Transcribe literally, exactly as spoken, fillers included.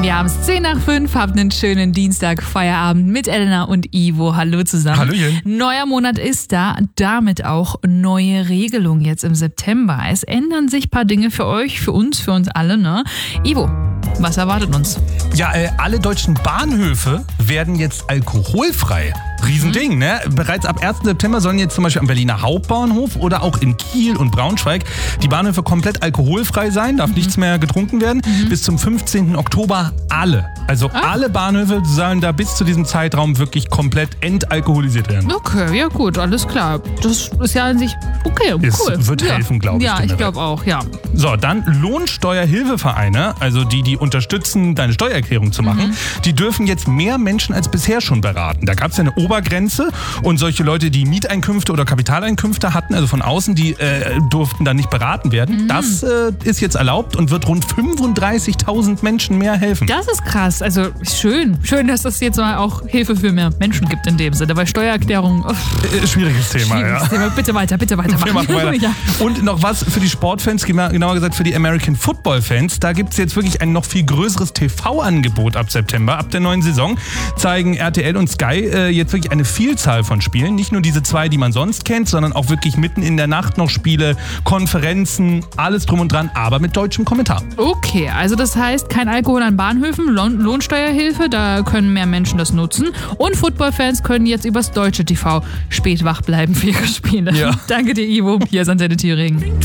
Wir haben es zehn nach fünf, habt einen schönen Dienstag, Feierabend mit Elena und Ivo. Hallo zusammen. Hallöchen. Neuer Monat ist da, damit auch neue Regelungen jetzt im September. Es ändern sich ein paar Dinge für euch, für uns, für uns alle, ne? Ivo, was erwartet uns? Ja, äh, alle deutschen Bahnhöfe werden jetzt alkoholfrei. Riesending, ne? Bereits ab ersten September sollen jetzt zum Beispiel am Berliner Hauptbahnhof oder auch in Kiel und Braunschweig die Bahnhöfe komplett alkoholfrei sein, darf mhm. nichts mehr getrunken werden. Mhm. Bis zum fünfzehnten Oktober alle. Also ah. alle Bahnhöfe sollen da bis zu diesem Zeitraum wirklich komplett entalkoholisiert werden. Okay, ja gut, alles klar. Das ist ja an sich okay, es cool. Es wird ja. helfen, glaube ich. Ja, ich glaube auch, ja. So, dann Lohnsteuerhilfevereine, also die, die unterstützen, deine Steuererklärung zu machen, mhm. die dürfen jetzt mehr Menschen als bisher schon beraten. Da gab es ja eine Obergrenze und solche Leute, die Mieteinkünfte oder Kapitaleinkünfte hatten, also von außen, die äh, durften dann nicht beraten werden. Mhm. Das äh, ist jetzt erlaubt und wird rund fünfunddreißigtausend Menschen mehr helfen. Das ist krass. Also schön. Schön, dass es jetzt mal auch Hilfe für mehr Menschen gibt in dem Sinne. Weil Steuererklärung... Äh, schwieriges Thema, schwieriges ja. Thema. Bitte weiter, bitte weiter. Wir machen weiter. ja. Und noch was für die Sportfans, genauer gesagt für die American Football Fans. Da gibt es jetzt wirklich ein noch viel größeres T V-Angebot ab September. Ab der neuen Saison zeigen R T L und Sky äh, jetzt wirklich eine Vielzahl von Spielen. Nicht nur diese zwei, die man sonst kennt, sondern auch wirklich mitten in der Nacht noch Spiele, Konferenzen, alles drum und dran, aber mit deutschem Kommentar. Okay, also das heißt, kein Alkohol an Bahnhöfen, Lohn- Lohnsteuerhilfe, da können mehr Menschen das nutzen. Und Footballfans können jetzt übers deutsche T V spät wach bleiben für ihre Spiele. Ja. Danke dir, Ivo. Hier ist Antenne Thüringen.